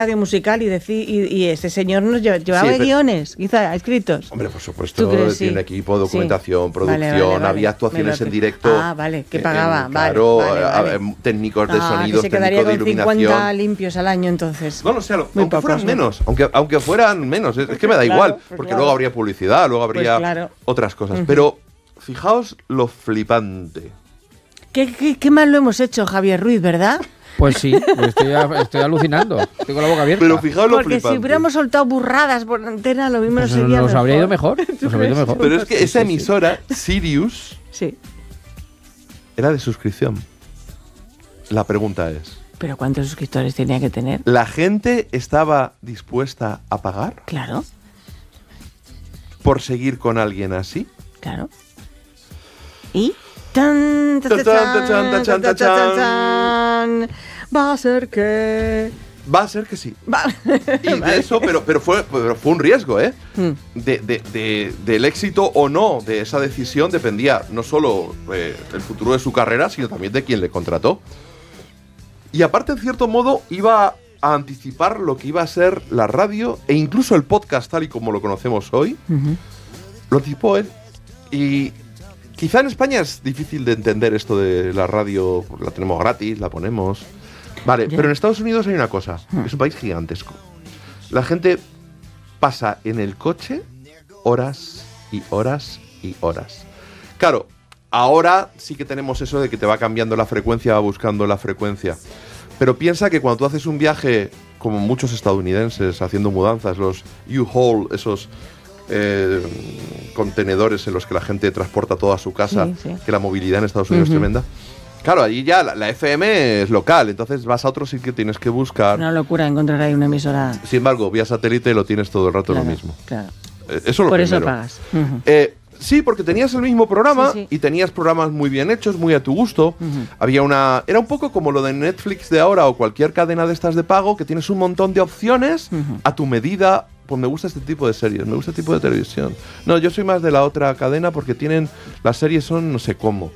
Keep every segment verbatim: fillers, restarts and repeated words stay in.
radio musical y, decir, y, y este señor nos llevaba sí, pero, guiones, quizá escritos. Hombre, por supuesto, tiene sí? equipo, documentación, sí. producción, vale, vale, vale. había actuaciones en directo. Ah, vale, que pagaba, eh, claro, vale, vale, vale. técnicos de ah, sonido, que se técnicos de con iluminación. cincuenta limpios al año entonces. No, no sé, aunque pocos, fueran ¿no? menos, aunque, aunque fueran menos, es, es que me da claro, igual, pues porque claro. luego habría publicidad, luego habría pues claro. otras cosas. Uh-huh. Pero fijaos lo flipante. ¿Qué, qué, qué mal lo hemos hecho, Javier Ruiz, ¿verdad? Pues sí, estoy, estoy alucinando. Tengo la boca abierta. Pero fijaos lo Porque flipante. si hubiéramos soltado burradas por antena, lo mismo pues nos sería nos mejor. habría ido mejor. Nos habría ido mejor. Pero es que esa emisora, Sirius, sí. era de suscripción. La pregunta es... ¿Pero cuántos suscriptores tenía que tener? ¿La gente estaba dispuesta a pagar? Claro. ¿Por seguir con alguien así? Claro. ¿Y? Tan, tan, tan, tan, tan, tan, tan, va a ser que... Va a ser que sí. Va. Y de eso, pero, pero, fue, pero fue un riesgo, ¿eh? Mm. De, de, de, del éxito o no de esa decisión dependía no solo eh, el futuro de su carrera, sino también de quien le contrató. Y aparte, en cierto modo, iba a anticipar lo que iba a ser la radio e incluso el podcast tal y como lo conocemos hoy. Uh-huh. Lo anticipó él. Y... Quizá en España es difícil de entender esto de la radio, la tenemos gratis, la ponemos. Vale, yeah. pero en Estados Unidos hay una cosa, es un país gigantesco. La gente pasa en el coche horas y horas y horas. Claro, ahora sí que tenemos eso de que te va cambiando la frecuencia, va buscando la frecuencia. Pero piensa que cuando tú haces un viaje, como muchos estadounidenses haciendo mudanzas, los U-Haul, esos... Eh, contenedores en los que la gente transporta toda su casa, sí, sí. que la movilidad en Estados Unidos uh-huh. es tremenda. Claro, allí ya la, la F M es local, entonces vas a otro sitio que tienes que buscar. Una locura encontrar ahí una emisora. Sin embargo, vía satélite lo tienes todo el rato claro, lo mismo. Claro. Eh, eso lo Por primero. eso pagas. Uh-huh. Eh, sí, porque tenías el mismo programa sí, sí. y tenías programas muy bien hechos, muy a tu gusto. Uh-huh. Había una... Era un poco como lo de Netflix de ahora o cualquier cadena de estas de pago, que tienes un montón de opciones uh-huh. a tu medida. Pues me gusta este tipo de series, me gusta este tipo de televisión. No, yo soy más de la otra cadena porque tienen... Las series son no sé cómo.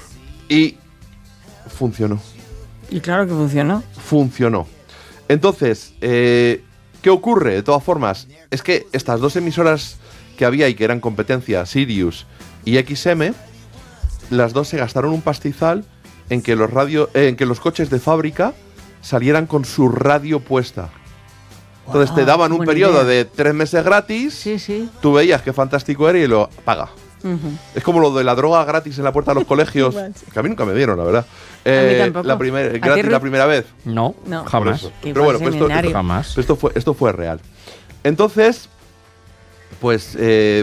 Y funcionó. Y claro que funcionó. Funcionó. Entonces, eh, ¿qué ocurre? De todas formas, es que estas dos emisoras que había y que eran competencia, Sirius y X M, las dos se gastaron un pastizal en que los, radio, eh, en que los coches de fábrica salieran con su radio puesta. Entonces wow, te daban un periodo idea. de tres meses gratis, sí, sí. tú veías qué fantástico era y lo paga. Uh-huh. Es como lo de la droga gratis en la puerta de los colegios, que a mí nunca me dieron, la verdad. Eh, a mí tampoco. La primer, gratis la primera vez. No, no. jamás. Pero bueno, pues esto, esto, jamás. Esto, fue, esto fue real. Entonces, pues eh,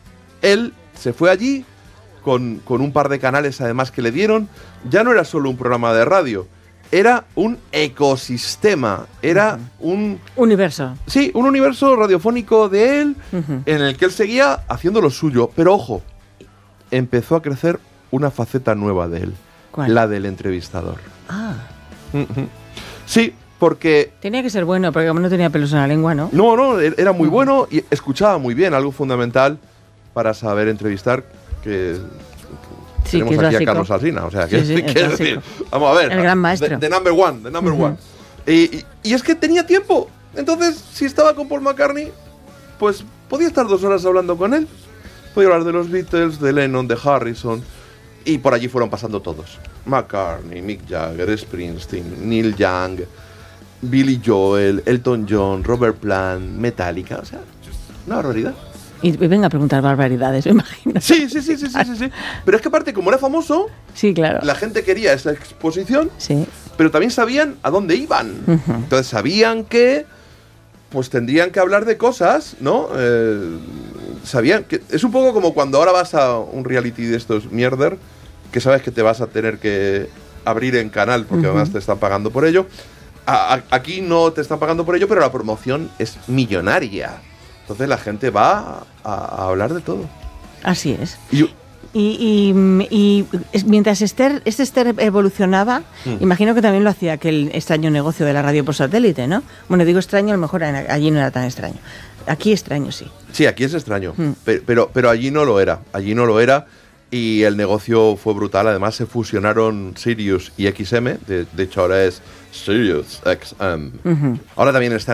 él se fue allí con, con un par de canales además que le dieron. Ya no era solo un programa de radio. Era un ecosistema, era uh-huh. un... Universo. Sí, un universo radiofónico de él, uh-huh. en el que él seguía haciendo lo suyo. Pero ojo, empezó a crecer una faceta nueva de él. ¿Cuál? La del entrevistador. Ah. Uh-huh. Sí, porque... Tenía que ser bueno, porque como no tenía pelos en la lengua, ¿no? No, no, era muy uh-huh. bueno y escuchaba muy bien, algo fundamental para saber entrevistar, que... Sí, tenemos que aquí básico. a Carlos Alsina, o sea, que, sí, sí, que decir, vamos a ver, el gran maestro, the, the number one, the number uh-huh. one. Y, y, y es que tenía tiempo, entonces si estaba con Paul McCartney, pues podía estar dos horas hablando con él, podía hablar de los Beatles, de Lennon, de Harrison, y por allí fueron pasando todos, McCartney, Mick Jagger, Springsteen, Neil Young, Billy Joel, Elton John, Robert Plant, Metallica, o sea, una barbaridad. Y venga a preguntar barbaridades, me imagino. Sí, sí, sí, sí, sí, sí, sí. Pero es que aparte, como era famoso, sí, claro. la gente quería esa exposición, sí. pero también sabían a dónde iban. Uh-huh. Entonces sabían que pues tendrían que hablar de cosas, ¿no? Eh, sabían que... Es un poco como cuando ahora vas a un reality de estos mierder, que sabes que te vas a tener que abrir en canal, porque uh-huh. además te están pagando por ello. A, a, aquí no te están pagando por ello, pero la promoción es millonaria. Entonces la gente va a, a hablar de todo. Así es. Y, y, y, y mientras Esther, este Esther evolucionaba, mm. imagino que también lo hacía aquel extraño negocio de la radio por satélite, ¿no? Bueno, digo extraño, a lo mejor allí no era tan extraño. Aquí extraño, sí. Sí, aquí es extraño, mm. pero, pero, pero allí no lo era. Allí no lo era. y el negocio fue brutal. Además se fusionaron Sirius y X M, de, de hecho ahora es Sirius X M. Uh-huh. Ahora también está